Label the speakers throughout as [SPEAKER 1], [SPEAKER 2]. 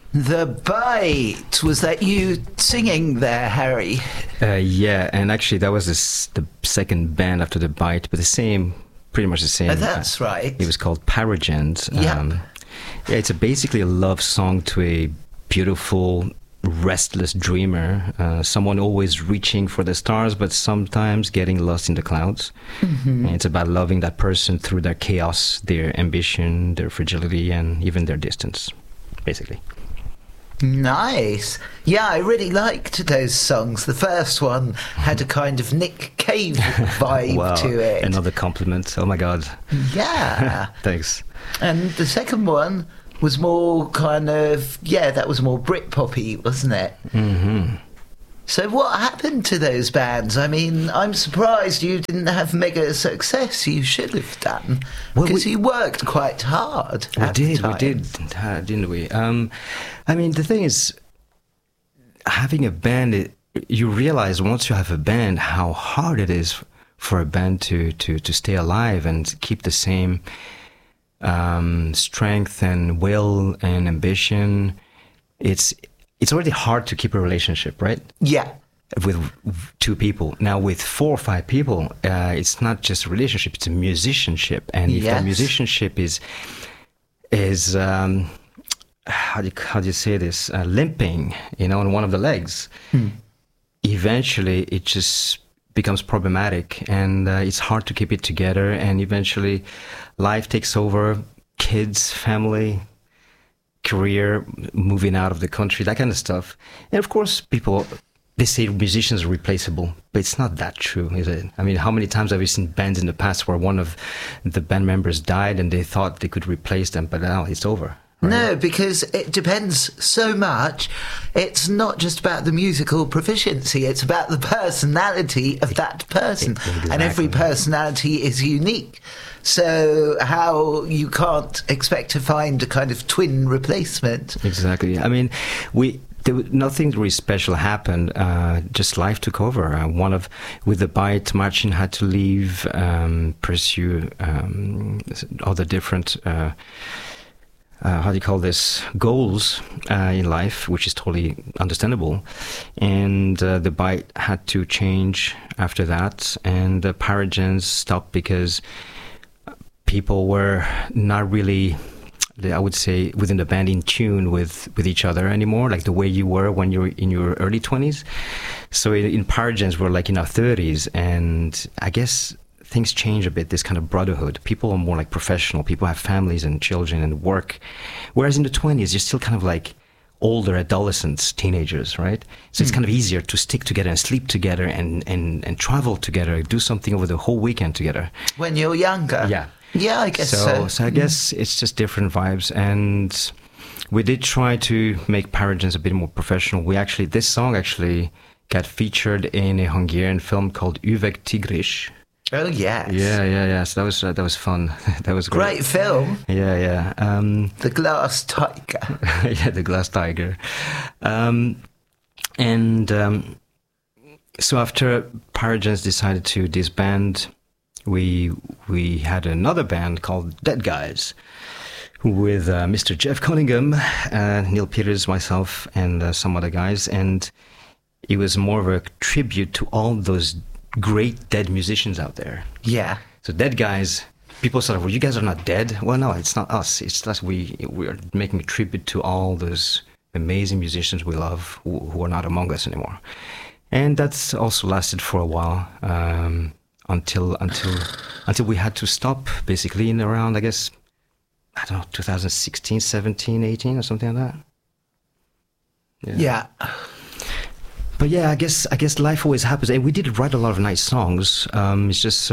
[SPEAKER 1] The Bite. Was that you singing there, Harry?
[SPEAKER 2] Yeah, and actually that was the second band after The Bite, but pretty much the same.
[SPEAKER 1] That's right.
[SPEAKER 2] It was called Paragens.
[SPEAKER 1] Yeah.
[SPEAKER 2] Yeah, it's basically a love song to a beautiful, restless dreamer, someone always reaching for the stars, but sometimes getting lost in the clouds. And it's about loving that person through their chaos, their ambition, their fragility, and even their distance, basically.
[SPEAKER 1] Nice. Yeah, I really liked those songs. The first one had a kind of Nick Cave vibe
[SPEAKER 2] Wow,
[SPEAKER 1] to it.
[SPEAKER 2] another compliment. Oh my God.
[SPEAKER 1] Yeah.
[SPEAKER 2] Thanks.
[SPEAKER 1] And the second one was more kind of, that was more Britpop-y, wasn't it?
[SPEAKER 2] Mm-hmm.
[SPEAKER 1] So what happened to those bands? I mean, I'm surprised you didn't have mega success. You should have done. Because you worked quite hard.
[SPEAKER 2] We did, didn't we? I mean, the thing is, having a band, you realize once you have a band how hard it is for a band to stay alive and keep the same strength and will and ambition. It's already hard to keep a relationship, right?
[SPEAKER 1] Yeah.
[SPEAKER 2] With two people. Now, with 4 or 5 people, it's not just a relationship, it's a musicianship. And if that musicianship is how do you say this? Limping, on one of the legs, eventually it just becomes problematic, and it's hard to keep it together. And eventually life takes over, kids, family, career, moving out of the country, that kind of stuff. And of course, they say musicians are replaceable, but it's not that true, is it? I mean, how many times have we seen bands in the past where one of the band members died and they thought they could replace them, but now it's over? Right?
[SPEAKER 1] No, because it depends so much. It's not just about the musical proficiency, it's about the personality of that person.
[SPEAKER 2] Exactly.
[SPEAKER 1] And every personality is unique. So how you can't expect to find a kind of twin replacement.
[SPEAKER 2] Exactly. I mean, nothing really special happened. Just life took over. With The Bite, Marcin had to leave, pursue other different how do you call this, goals in life, which is totally understandable. And The Bite had to change after that, and Paragens stopped because people were not really, I would say, within the band in tune with each other anymore, like the way you were when you were in your early 20s. So in Paragens, we're like in our 30s, and I guess things change a bit, this kind of brotherhood. People are more like professional. People have families and children and work. Whereas in the 20s, you're still kind of like older adolescents, teenagers, right? So it's kind of easier to stick together and sleep together and travel together, do something over the whole weekend together.
[SPEAKER 1] When you're younger?
[SPEAKER 2] Yeah.
[SPEAKER 1] Yeah, I guess so.
[SPEAKER 2] So I guess it's just different vibes. And we did try to make Paragens a bit more professional. This song actually got featured in a Hungarian film called Üveg Tigris.
[SPEAKER 1] Oh, yes.
[SPEAKER 2] Yeah. So that was fun. That was great.
[SPEAKER 1] Great film.
[SPEAKER 2] Yeah.
[SPEAKER 1] The Glass Tiger.
[SPEAKER 2] Yeah, The Glass Tiger. So after Paragens decided to disband, we had another band called Dead Guys with Mr. Jeff Cunningham, Neil Peters, myself, and some other guys. And it was more of a tribute to all those great dead musicians out there.
[SPEAKER 1] Yeah.
[SPEAKER 2] So Dead Guys, people sort of, well, you guys are not dead. Well, no, it's not us. It's that we are making a tribute to all those amazing musicians we love who are not among us anymore. And that's also lasted for a while, until we had to stop, basically, in around, I guess, I don't know, 2016, 17, 18 or something like that.
[SPEAKER 1] Yeah.
[SPEAKER 2] But yeah, I guess life always happens, and we did write a lot of nice songs. It's just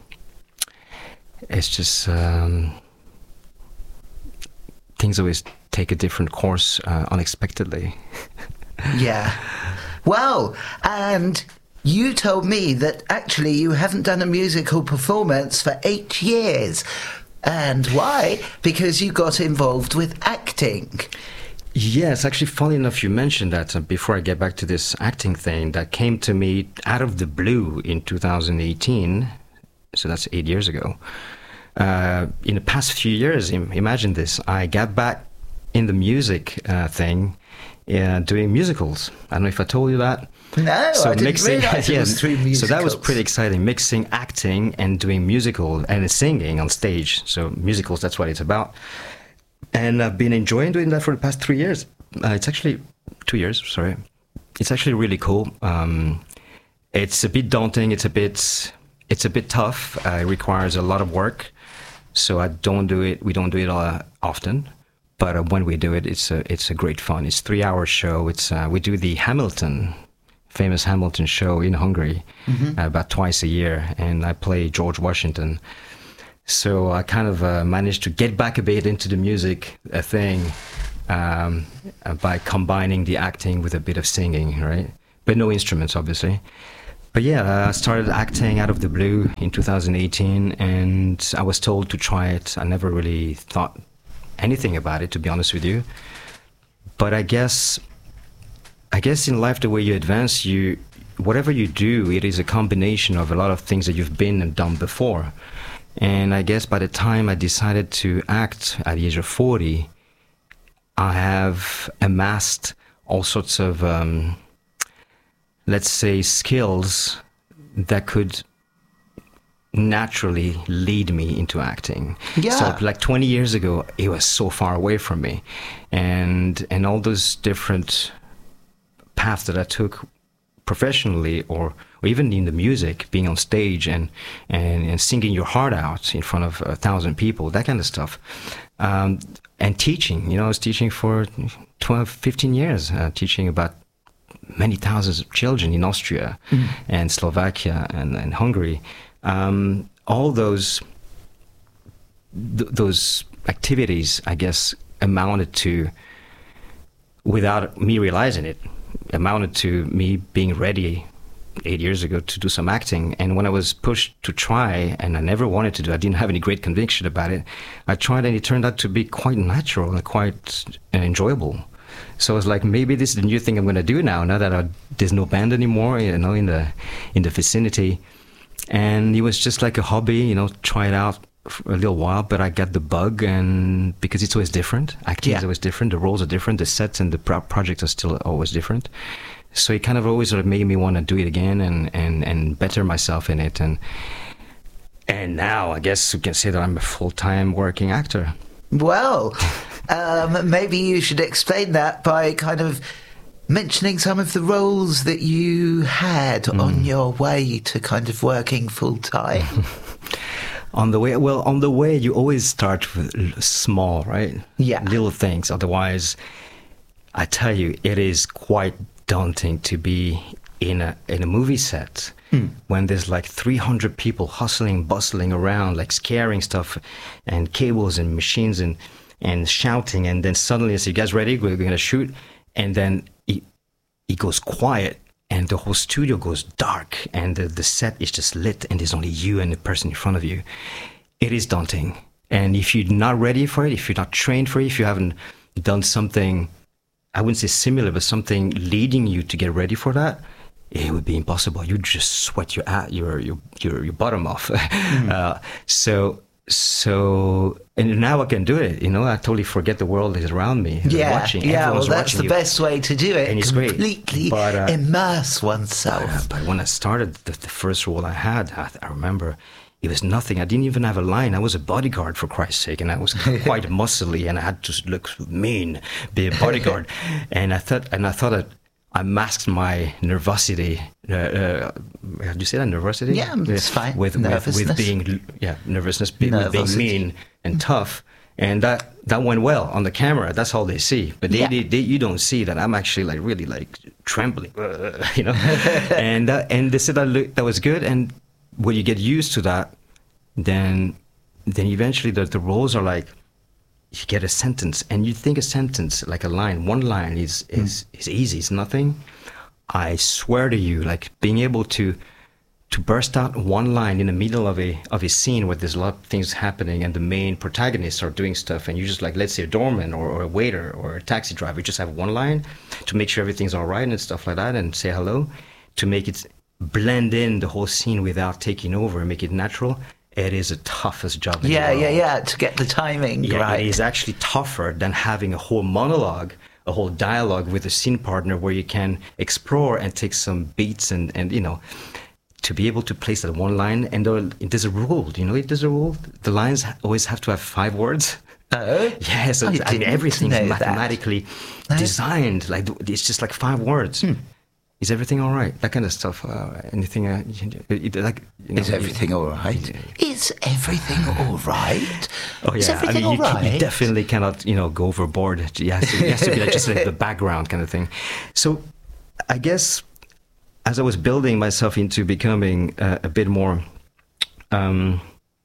[SPEAKER 2] things always take a different course unexpectedly.
[SPEAKER 1] Yeah. Well, and you told me that actually you haven't done a musical performance for 8 years. And why? Because you got involved with acting.
[SPEAKER 2] Yes, actually, funny enough, you mentioned that. Before I get back to this acting thing, that came to me out of the blue in 2018. So that's 8 years ago. In the past few years, imagine this, I got back in the music thing, doing musicals. I don't know if I told you that.
[SPEAKER 1] No, I didn't realize it was through musicals.
[SPEAKER 2] So that was pretty exciting, mixing acting and doing musical and singing on stage. So musicals, that's what it's about. And I've been enjoying doing that for the past 3 years. It's actually 2 years, sorry. It's actually really cool. It's a bit daunting. It's a bit tough. It requires a lot of work. So we don't do it often. But when we do it, it's a great fun. It's a 3-hour show. We do the famous Hamilton show in Hungary, about twice a year, and I play George Washington. So I kind of managed to get back a bit into the music thing by combining the acting with a bit of singing, right? But no instruments, obviously. But yeah, I started acting out of the blue in 2018, and I was told to try it. I never really thought anything about it, to be honest with you. But I guess in life, the way you advance, whatever you do, it is a combination of a lot of things that you've been and done before. And I guess by the time I decided to act at the age of 40, I have amassed all sorts of, let's say, skills that could naturally lead me into acting.
[SPEAKER 1] Yeah.
[SPEAKER 2] So like 20 years ago, it was so far away from me. And all those different paths that I took professionally or even in the music, being on stage and singing your heart out in front of 1,000 people, that kind of stuff. And teaching, I was teaching for 12, 15 years, teaching about many thousands of children in Austria and Slovakia and Hungary. All those activities, I guess, amounted to, without me realizing it, amounted to me being ready 8 years ago to do some acting. And when I was pushed to try, and I never wanted to do, I didn't have any great conviction about it, I tried, and it turned out to be quite natural and quite enjoyable. So I was like, maybe this is the new thing I'm going to do now that there's no band anymore, in the vicinity. And it was just like a hobby, try it out for a little while, but I got the bug, and because it's always different, acting is always different, the roles are different, the sets and the projects are still always different. So it kind of always sort of made me want to do it again and better myself in it. And now I guess you can say that I'm a full-time working actor.
[SPEAKER 1] Well, maybe you should explain that by kind of mentioning some of the roles that you had on your way to kind of working full-time.
[SPEAKER 2] On the way, you always start with small, right?
[SPEAKER 1] Yeah.
[SPEAKER 2] Little things. Otherwise, I tell you, it is quite daunting to be in a movie set when there's like 300 people hustling, bustling around, like scaring stuff, and cables and machines and shouting, and then suddenly I say, "You guys ready? We're going to shoot," and then it goes quiet. And the whole studio goes dark, and the set is just lit, and there's only you and the person in front of you. It is daunting. And if you're not ready for it, if you're not trained for it, if you haven't done something, I wouldn't say similar, but something leading you to get ready for that, it would be impossible. You'd just sweat your bottom off. So, and now I can do it, I totally forget the world is around me. Watching.
[SPEAKER 1] Well, that's the best way to do it.
[SPEAKER 2] And it's
[SPEAKER 1] completely
[SPEAKER 2] great.
[SPEAKER 1] Immerse oneself.
[SPEAKER 2] But when I started, the first role I had, I remember, it was nothing. I didn't even have a line. I was a bodyguard, for Christ's sake, and I was quite muscly, and I had to look mean, be a bodyguard. and I thought that I masked my nervosity. How do you say that? Nervosity?
[SPEAKER 1] Yeah, it's fine.
[SPEAKER 2] With being nervousness, with being mean and tough, and that went well on the camera. That's all they see, but you don't see that I'm actually like really like trembling, and they said that was good. And when you get used to that, then eventually the roles are like, you get a sentence, and you think a sentence, like a line, one line is easy, it's nothing. I swear to you, like being able to burst out one line in the middle of a scene where there's a lot of things happening and the main protagonists are doing stuff, and you just like, let's say a doorman or a waiter or a taxi driver, you just have one line to make sure everything's all right and stuff like that, and say hello, to make it blend in the whole scene without taking over and make it natural. it is the toughest job in
[SPEAKER 1] Yeah,
[SPEAKER 2] the world.
[SPEAKER 1] yeah, to get the timing right.
[SPEAKER 2] It is actually tougher than having a whole monologue, a whole dialogue with a scene partner where you can explore and take some beats and to be able to place that one line. And there's a rule, there's a rule. The lines always have to have 5 words.
[SPEAKER 1] Oh?
[SPEAKER 2] Yes, and everything's mathematically designed. Like, it's just like 5 words. Is everything all right? That kind of stuff. Anything?
[SPEAKER 1] Is everything all right? Is everything all right?
[SPEAKER 2] Oh yeah.
[SPEAKER 1] Is everything all right?
[SPEAKER 2] You definitely cannot, go overboard. It has to be like just like the background kind of thing. So, I guess as I was building myself into becoming a bit more an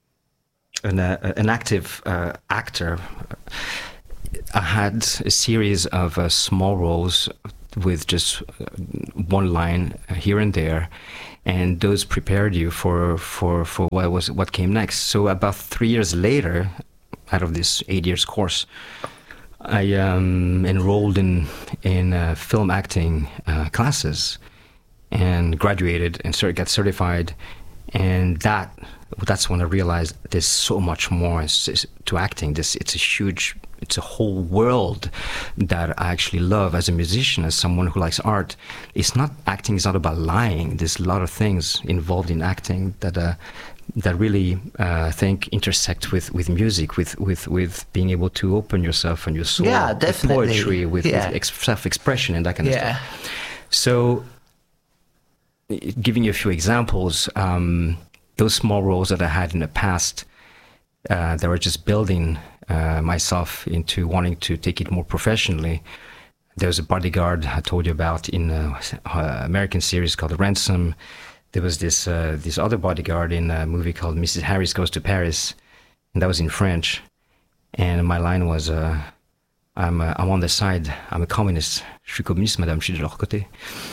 [SPEAKER 2] active actor, I had a series of small roles with just one line here and there, and those prepared you for what came next. So about 3 years later, out of this 8 years course, I enrolled in film acting classes and graduated and got certified, and that's when I realized there's so much more to acting. It's a whole world that I actually love as a musician, as someone who likes art. Acting is not about lying. There's a lot of things involved in acting that really I think intersect with music, with being able to open yourself and your soul, with poetry, with self-expression and that kind of stuff. So, giving you a few examples, those small roles that I had in the past, that were just building myself into wanting to take it more professionally. There was a bodyguard I told you about in an American series called Ransom. There was this other bodyguard in a movie called Mrs. Harris Goes to Paris, and that was in French. And my line was, I'm on the side. I'm a communist. Je suis communiste, madame. Je suis de leur côté.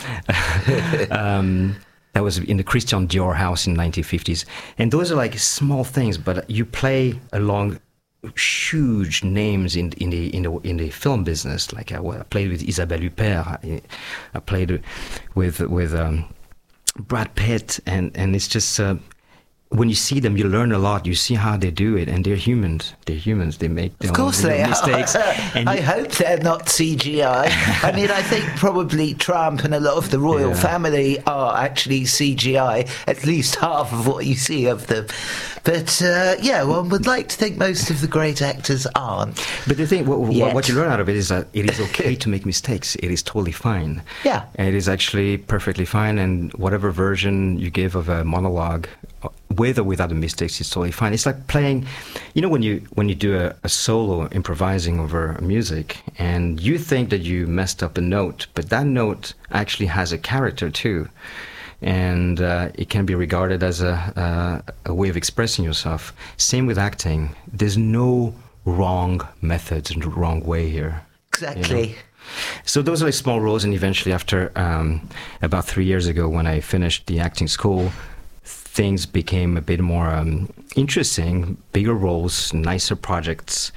[SPEAKER 2] That was in the Christian Dior house in the 1950s. And those are like small things, but you play along huge names in the film business. Like I played with Isabelle Huppert. I played with Brad Pitt, and it's just when you see them, you learn a lot. You see how they do it, and they're humans. They make their own mistakes.
[SPEAKER 1] And I hope they're not CGI. I mean, I think probably Trump and a lot of the royal family are actually CGI, at least half of what you see of them. But one would like to think most of the great actors aren't.
[SPEAKER 2] But the thing, what you learn out of it is that it is okay to make mistakes. It is totally fine.
[SPEAKER 1] Yeah.
[SPEAKER 2] And it is actually perfectly fine, and whatever version you give of a monologue, with or without the mistakes, it's totally fine. It's like playing, when you do a solo improvising over music, and you think that you messed up a note, but that note actually has a character too. And it can be regarded as a way of expressing yourself. Same with acting. There's no wrong methods and wrong way here.
[SPEAKER 1] Exactly.
[SPEAKER 2] So those are like small roles, and eventually after about 3 years ago when I finished the acting school, things became a bit more interesting, bigger roles, nicer projects.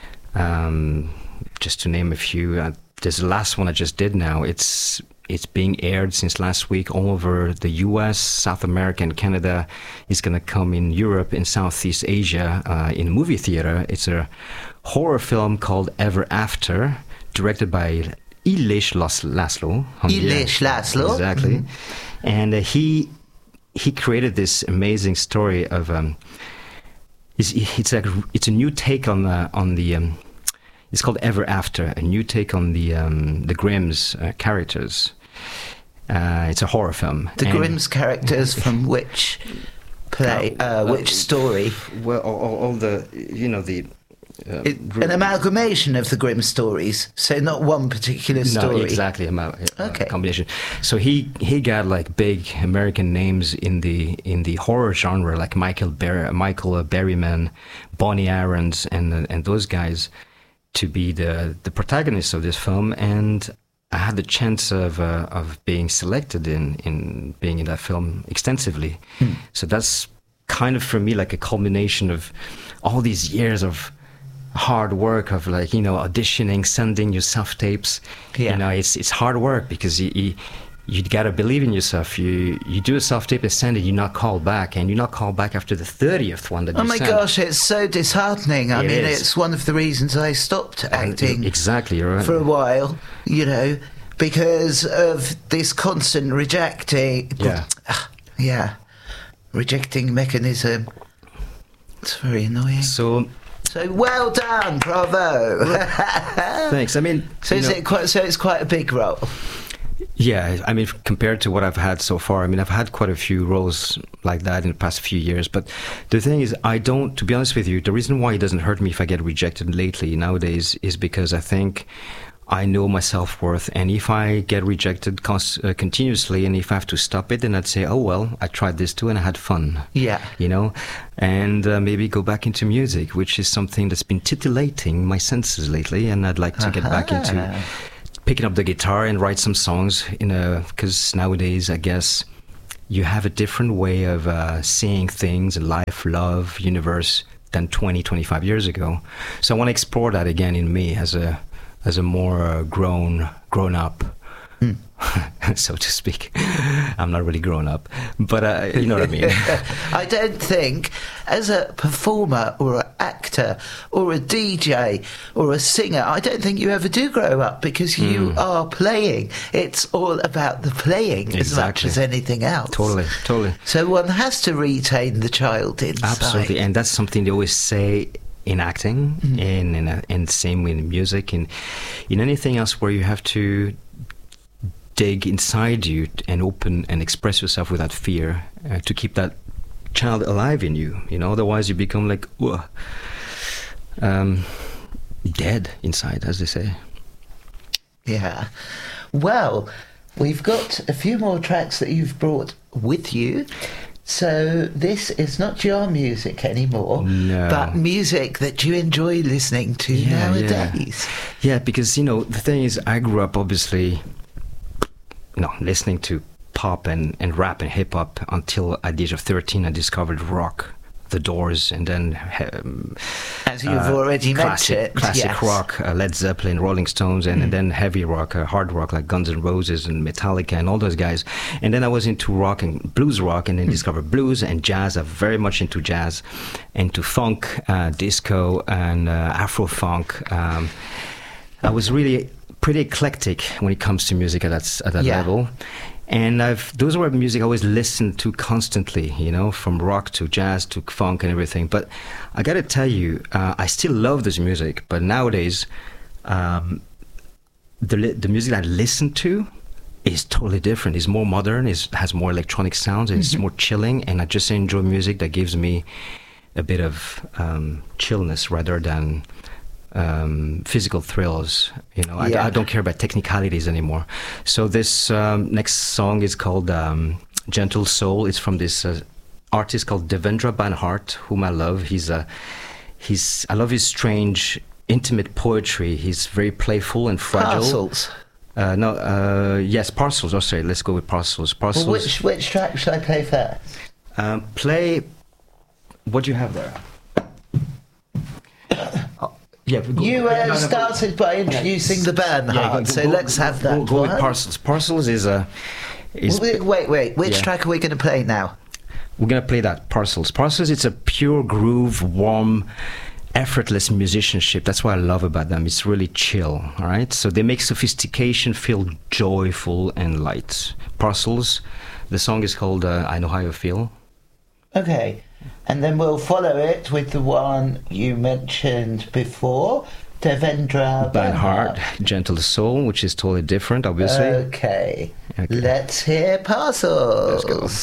[SPEAKER 2] Just to name a few, there's the last one I just did now. It's being aired since last week all over the US, South America, and Canada. It's going to come in Europe and Southeast Asia in a movie theater. It's a horror film called Ever After, directed by Ilés László.
[SPEAKER 1] Ilés László.
[SPEAKER 2] Exactly. Mm-hmm. And he created this amazing story of it's a new take on the it's called Ever After, a new take on the Grimm's characters. It's a horror film.
[SPEAKER 1] The Grimm's characters from which play, which story?
[SPEAKER 2] Well, all the
[SPEAKER 1] an amalgamation of the Grimm stories, so not one particular story.
[SPEAKER 2] No, exactly, combination. So he got like big American names in the horror genre, like Michael Berryman, Bonnie Aarons, and those guys, to be the protagonists of this film. And I had the chance of being selected in being in that film extensively. So that's kind of for me like a culmination of all these years of hard work, of auditioning, sending your self tapes. It's hard work because you gotta believe in yourself. You do a self-tape and send it, you're not called back, and you're not called back after the 30th one that you sent.
[SPEAKER 1] Oh my gosh, it's so disheartening. I mean, it's one of the reasons I stopped acting.
[SPEAKER 2] Exactly, you're right.
[SPEAKER 1] For a while, you know, because of this constant rejecting. Yeah. Rejecting mechanism. It's very annoying.
[SPEAKER 2] So
[SPEAKER 1] well done, bravo.
[SPEAKER 2] Thanks. I mean,
[SPEAKER 1] so it's quite a big role.
[SPEAKER 2] Yeah, I mean, compared to what I've had so far, I mean, I've had quite a few roles like that in the past few years. But the thing is, to be honest with you, the reason why it doesn't hurt me if I get rejected lately nowadays is because I think I know my self-worth. And if I get rejected continuously, and if I have to stop it, then I'd say, oh, well, I tried this too and I had fun.
[SPEAKER 1] Yeah.
[SPEAKER 2] You know, and maybe go back into music, which is something that's been titillating my senses lately. And I'd like to get back into picking up the guitar and write some songs, because nowadays, I guess, you have a different way of seeing things, life, love, universe, than 20, 25 years ago. So I want to explore that again in me as a more grown up, so to speak. I'm not really grown up, but you know what I mean.
[SPEAKER 1] I don't think, as a performer or an actor or a DJ or a singer, I don't think you ever do grow up, because you are playing. It's all about the playing as much as anything else.
[SPEAKER 2] Totally.
[SPEAKER 1] So one has to retain the child inside.
[SPEAKER 2] Absolutely, and that's something they always say in acting, and same in music, and in anything else where you have to dig inside you and open and express yourself without fear, to keep that child alive in you. You know, otherwise you become like dead inside, as they say.
[SPEAKER 1] Yeah. Well, we've got a few more tracks that you've brought with you. So this is not your music anymore, but music that you enjoy listening to nowadays.
[SPEAKER 2] Yeah, because, the thing is, I grew up obviously listening to pop and rap and hip-hop until at the age of 13 I discovered rock, The Doors, and then
[SPEAKER 1] as you've already mentioned,
[SPEAKER 2] classic rock, Led Zeppelin, Rolling Stones, and then heavy rock, hard rock like Guns N' Roses and Metallica and all those guys. And then I was into rock and blues rock, and then discovered blues and jazz. I'm very much into jazz, into funk, disco, and Afro funk. I was really pretty eclectic when it comes to music at that level. And those were music I always listened to constantly, from rock to jazz to funk and everything. But I got to tell you, I still love this music. But nowadays, the music I listen to is totally different. It's more modern, has more electronic sounds, and it's more chilling. And I just enjoy music that gives me a bit of chillness rather than physical thrills. I don't care about technicalities anymore. So this next song is called Gentle Soul. It's from this artist called Devendra Banhart, whom I love. I love his strange, intimate poetry. He's very playful and fragile.
[SPEAKER 1] Parcels.
[SPEAKER 2] Yes, Parcels. Oh, sorry, let's go with Parcels. Parcels.
[SPEAKER 1] Well, which track should I play first?
[SPEAKER 2] Play. What do you have there? Yeah,
[SPEAKER 1] you started by introducing the Bernhardt, so let's have that.
[SPEAKER 2] Go with Parcels. Parcels is
[SPEAKER 1] wait. Which track are we going to play now?
[SPEAKER 2] We're going to play that, Parcels. Parcels, it's a pure groove, warm, effortless musicianship. That's what I love about them. It's really chill, all right? So they make sophistication feel joyful and light. Parcels, the song is called I Know How You Feel.
[SPEAKER 1] Okay. And then we'll follow it with the one you mentioned before, Devendra Banhart,
[SPEAKER 2] Gentle Soul, which is totally different, obviously.
[SPEAKER 1] Okay. Let's hear Parcels.
[SPEAKER 2] Let's go.